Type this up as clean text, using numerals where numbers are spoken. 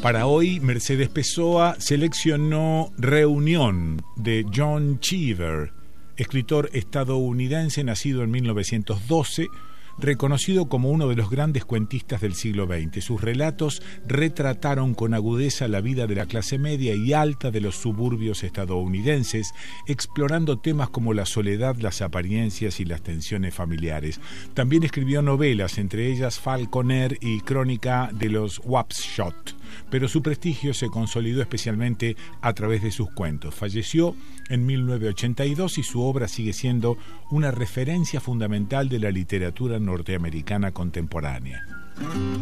Para hoy, Mercedes Pessoa seleccionó Reunión de John Cheever, escritor estadounidense nacido en 1912, reconocido como uno de los grandes cuentistas del siglo XX. Sus relatos retrataron con agudeza la vida de la clase media y alta de los suburbios estadounidenses, explorando temas como la soledad, las apariencias y las tensiones familiares. También escribió novelas, entre ellas Falconer y Crónica de los Wapshot, pero su prestigio se consolidó especialmente a través de sus cuentos. Falleció en 1982 y su obra sigue siendo una referencia fundamental de la literatura norteamericana contemporánea.